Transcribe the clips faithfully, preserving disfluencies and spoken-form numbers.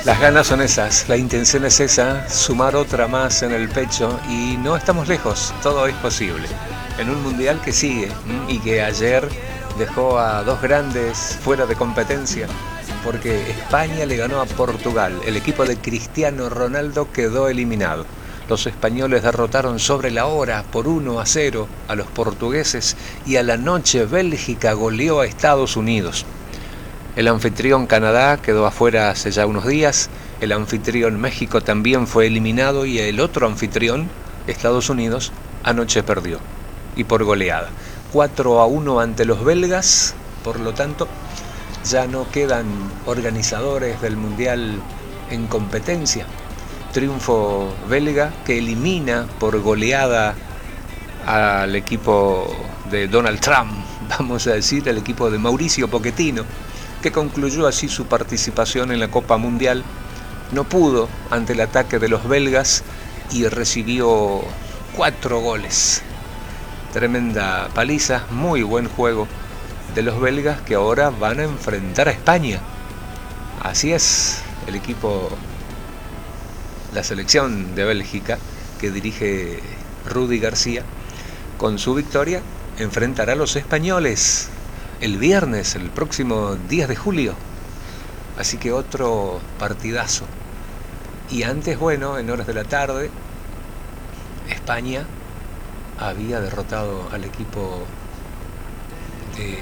Las ganas son esas, la intención es esa, sumar otra más en el pecho y no estamos lejos, todo es posible. En un mundial que sigue y que ayer dejó a dos grandes fuera de competencia porque España le ganó a Portugal, el equipo de Cristiano Ronaldo quedó eliminado. Los españoles derrotaron sobre la hora por uno a cero a los portugueses y a la noche Bélgica goleó a Estados Unidos. El anfitrión Canadá quedó afuera hace ya unos días, el anfitrión México también fue eliminado y el otro anfitrión, Estados Unidos, anoche perdió, y por goleada. cuatro a uno ante los belgas, por lo tanto, ya no quedan organizadores del Mundial en competencia. Triunfo belga que elimina por goleada al equipo de Donald Trump, vamos a decir, el equipo de Mauricio Pochettino, que concluyó así su participación en la Copa Mundial. No pudo ante el ataque de los belgas y recibió cuatro goles. Tremenda paliza, muy buen juego de los belgas que ahora van a enfrentar a España. Así es, el equipo, la selección de Bélgica que dirige Rudi García, con su victoria enfrentará a los españoles el viernes, el próximo diez de julio. Así que otro partidazo. Y antes, bueno, en horas de la tarde, España había derrotado al equipo de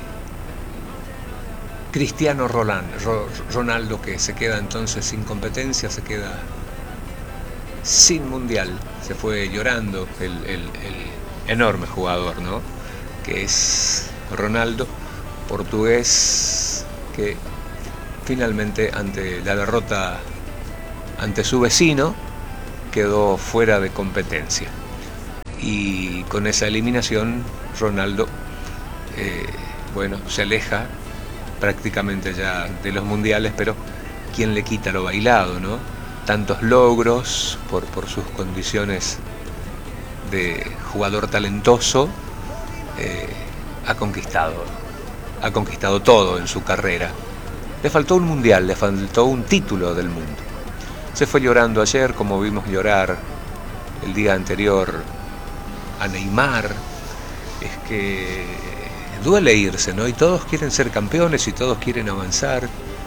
Cristiano Ronaldo, que se queda entonces sin competencia, se queda sin mundial. Se fue llorando el, el, el enorme jugador, ¿no? Que es Ronaldo, portugués, que finalmente ante la derrota ante su vecino quedó fuera de competencia. Y con esa eliminación Ronaldo eh, bueno, se aleja prácticamente ya de los mundiales, pero ¿quién le quita lo bailado, no? Tantos logros por, por sus condiciones de jugador talentoso, eh, ha conquistado, ha conquistado todo en su carrera. Le faltó un mundial, le faltó un título del mundo. Se fue llorando ayer, como vimos llorar el día anterior a Neymar. Es que duele irse, ¿no? Y todos quieren ser campeones y todos quieren avanzar.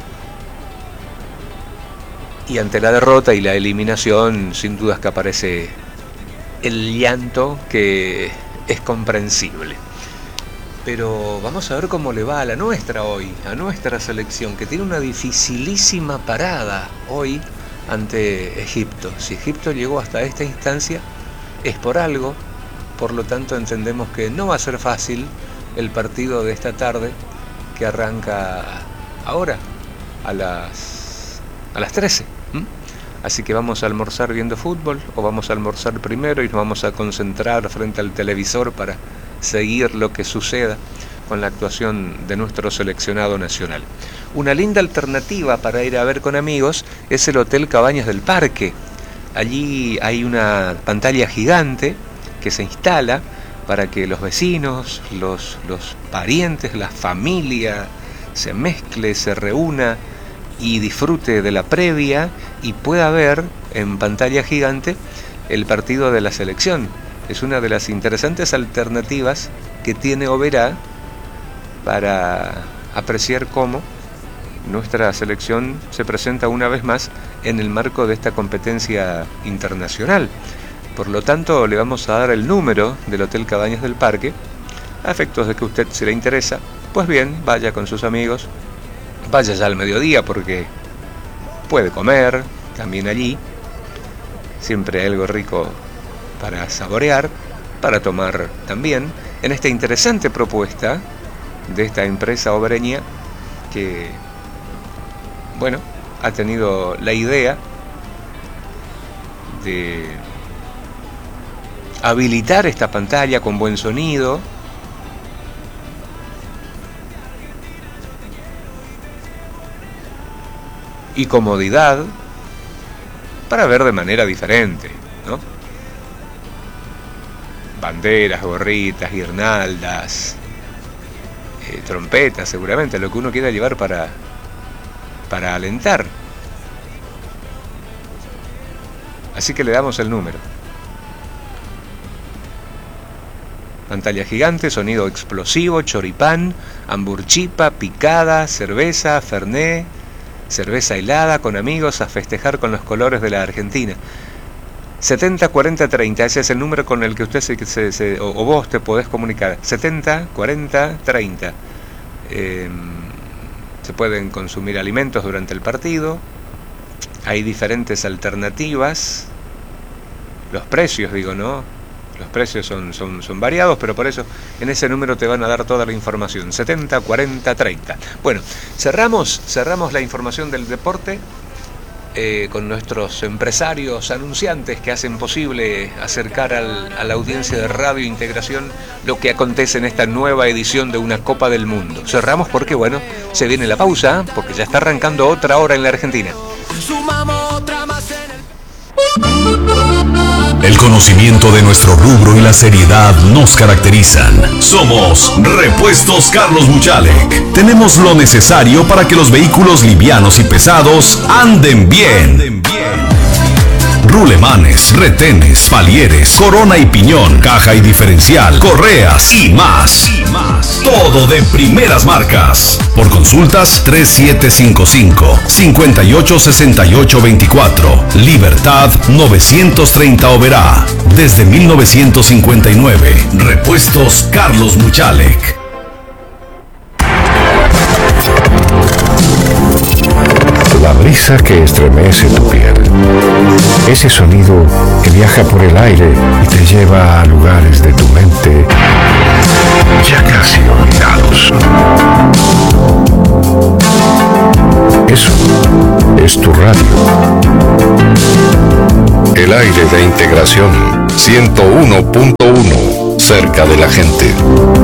Y ante la derrota y la eliminación, sin dudas que aparece el llanto, que es comprensible. Pero vamos a ver cómo le va a la nuestra hoy, a nuestra selección, que tiene una dificilísima parada hoy ante Egipto. Si Egipto llegó hasta esta instancia, es por algo. Por lo tanto, entendemos que no va a ser fácil el partido de esta tarde, que arranca ahora, a las, a las trece. ¿Mm? Así que vamos a almorzar viendo fútbol, o vamos a almorzar primero y nos vamos a concentrar frente al televisor para seguir lo que suceda con la actuación de nuestro seleccionado nacional. Una linda alternativa para ir a ver con amigos es el Hotel Cabañas del Parque. Allí hay una pantalla gigante que se instala para que los vecinos, los, los parientes, la familia se mezcle, se reúna y disfrute de la previa y pueda ver en pantalla gigante el partido de la selección. Es una de las interesantes alternativas que tiene Oberá para apreciar cómo nuestra selección se presenta una vez más en el marco de esta competencia internacional. Por lo tanto, le vamos a dar el número del Hotel Cabañas del Parque, a efectos de que usted, si le interesa, pues bien, vaya con sus amigos, vaya ya al mediodía porque puede comer también allí, siempre hay algo rico para saborear, para tomar también, en esta interesante propuesta de esta empresa obreña que, bueno, ha tenido la idea de habilitar esta pantalla con buen sonido, y comodidad para ver de manera diferente, ¿no? Banderas, gorritas, guirnaldas, eh, trompetas, seguramente, lo que uno quiera llevar para, para alentar. Así que le damos el número. Pantalla gigante, sonido explosivo, choripán, hamburchipa, picada, cerveza, fernet, cerveza helada con amigos a festejar con los colores de la Argentina. setenta cuarenta treinta, ese es el número con el que usted se, se, se, o, o vos te podés comunicar. setenta cuarenta treinta. Eh, se pueden consumir alimentos durante el partido. Hay diferentes alternativas. Los precios, digo, ¿no? Los precios son, son, son variados, pero por eso en ese número te van a dar toda la información. setenta cuarenta treinta. Bueno, cerramos, cerramos la información del deporte eh, con nuestros empresarios anunciantes que hacen posible acercar al, a la audiencia de Radio Integración lo que acontece en esta nueva edición de una Copa del Mundo. Cerramos porque, bueno, se viene la pausa, porque ya está arrancando otra hora en la Argentina. Sumamos otra más en el... El conocimiento de nuestro rubro y la seriedad nos caracterizan. Somos Repuestos Carlos Muchalek. Tenemos lo necesario para que los vehículos livianos y pesados anden bien. Anden bien. Rulemanes, retenes, palieres, corona y piñón, caja y diferencial, correas y más. Y más. Todo de primeras marcas. Por consultas tres siete cinco cinco, cinco ocho seis ocho dos cuatro. Libertad novecientos treinta Oberá. Desde mil novecientos cincuenta y nueve. Repuestos Carlos Muchalek. La brisa que estremece tu piel. Ese sonido que viaja por el aire y te lleva a lugares de tu mente ya casi olvidados. Eso es tu radio. El aire de Integración ciento uno punto uno, cerca de la gente.